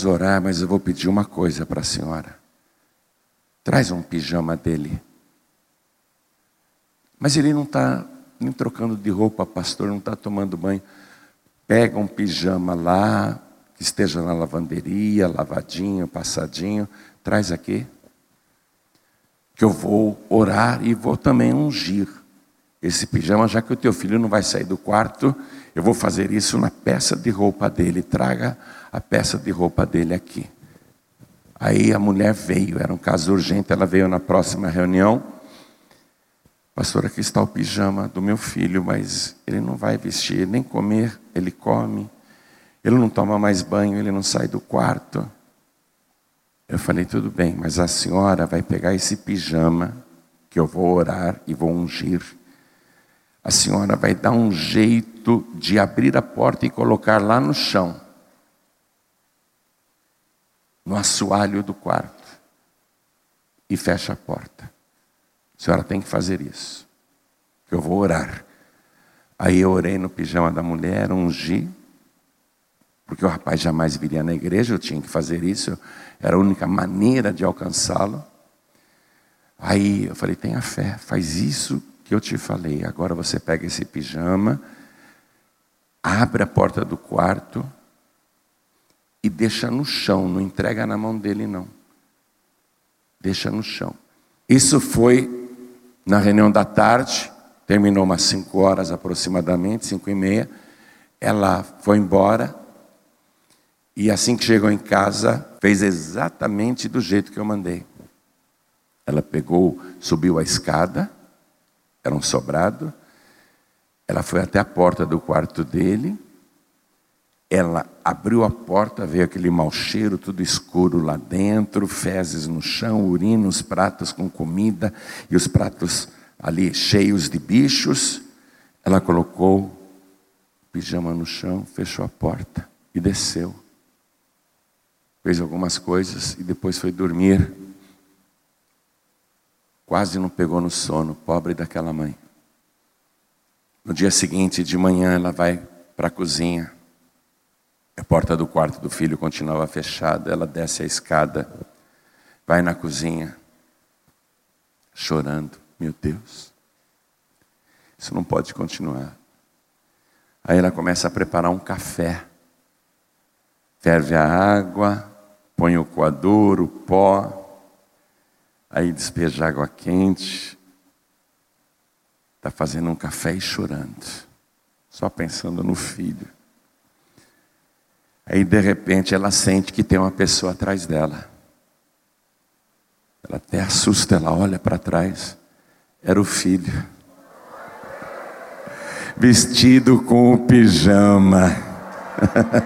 vamos orar, mas eu vou pedir uma coisa para a senhora. Traz um pijama dele. Mas ele não está nem trocando de roupa, pastor, não está tomando banho. Pega um pijama lá, que esteja na lavanderia, lavadinho, passadinho, traz aqui. Que eu vou orar e vou também ungir esse pijama, já que o teu filho não vai sair do quarto, eu vou fazer isso na peça de roupa dele. Traga a peça de roupa dele aqui. Aí a mulher veio, era um caso urgente, ela veio na próxima reunião. Pastor, aqui está o pijama do meu filho, mas ele não vai vestir, nem comer, ele come. Ele não toma mais banho, ele não sai do quarto. Eu falei, tudo bem, mas a senhora vai pegar esse pijama, que eu vou orar e vou ungir. A senhora vai dar um jeito de abrir a porta e colocar lá no chão, no assoalho do quarto, e fecha a porta. A senhora tem que fazer isso, que eu vou orar. Aí eu orei no pijama da mulher, ungi, porque o rapaz jamais viria na igreja, eu tinha que fazer isso, era a única maneira de alcançá-lo. Aí eu falei, tenha fé, faz isso que eu te falei. Agora você pega esse pijama, abre a porta do quarto e deixa no chão, não entrega na mão dele não. Deixa no chão. Isso foi na reunião da tarde, terminou umas 5 horas aproximadamente, 5:30. Ela foi embora e assim que chegou em casa, fez exatamente do jeito que eu mandei. Ela pegou, subiu a escada, era um sobrado, ela foi até a porta do quarto dele, ela abriu a porta, veio aquele mau cheiro, tudo escuro lá dentro, fezes no chão, urina, os pratos com comida, e os pratos ali cheios de bichos. Ela colocou o pijama no chão, fechou a porta e desceu. Fez algumas coisas e depois foi dormir. Quase não pegou no sono, pobre daquela mãe. No dia seguinte, de manhã, ela vai para a cozinha. A porta do quarto do filho continuava fechada. Ela desce a escada, vai na cozinha, chorando. Meu Deus, isso não pode continuar. Aí ela começa a preparar um café. Ferve a água, põe o coador, o pó. Aí despeja água quente. Está fazendo um café e chorando. Só pensando no filho. Aí de repente ela sente que tem uma pessoa atrás dela. Ela até assusta, ela olha para trás. Era o filho. Vestido com o pijama.